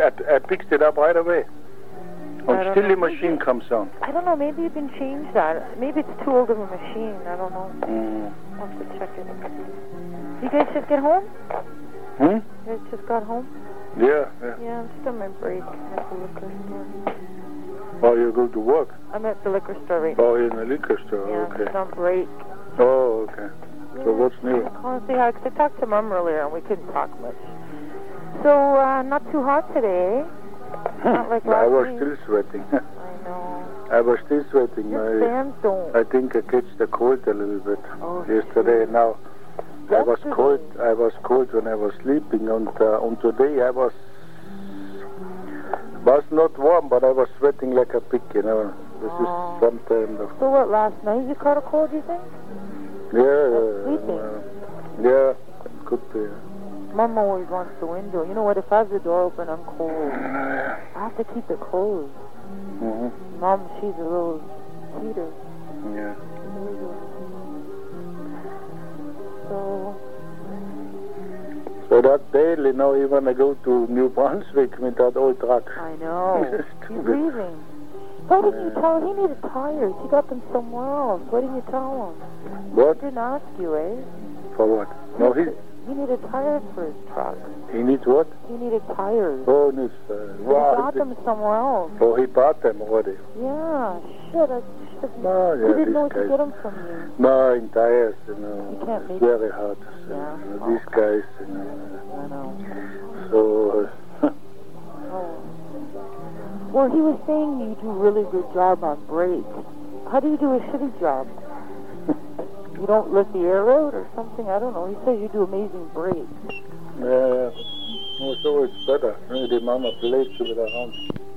I picked it up right away. And still the machine comes on. I don't know, maybe you can change that. Maybe it's too old of a machine, I don't know. I'll have to check it. You guys just get home? You guys just got home? Yeah. Yeah, I'm just on my break at the liquor store. Oh, you go to work? I'm at the liquor store right now. Oh, you're in the liquor store, Yeah, okay. I'm just on break. Oh, okay. Yeah, So what's new? I called and say hi, 'cause I talked to Mom earlier and we couldn't talk much. So, not too hot today. Not like last I was week. still sweating. I know. I was still sweating. Your fans don't. I think I catch the cold a little bit yesterday. Shit. Now, I was Yesterday. cold. I was cold when I was sleeping, and today I was not warm, but I was sweating like a pig. You know, this is some kind of. So what? Last night you caught a cold? You think? Sleeping. Yeah, could be. Mom always wants the window. You know what? If I have the door open, I'm cold. I have to keep it closed. Mom, she's a little heater. Yeah. So that daily, now even I go to New Brunswick with that old truck. I know. He's leaving. Why didn't you tell him he needed tires? He got them somewhere else. Why didn't you tell him? What? I didn't ask you, eh? For what? No, He needed tires for his truck. He needs what? He needed tires. Oh, needs. He got them somewhere else. Oh, he bought them already. Yeah, shit. I should have. No, yeah, he didn't know these to get them from you. No, in tires, you know. You can't it's make very hard to say. Yeah. You know, these guys, you know. I know. So. Well, he was saying you do a really good job on break. How do you do a shitty job? You don't let the air out or something? I don't know. He says you do amazing breaks. Yeah. No, so it's better. The mama plays with her hands.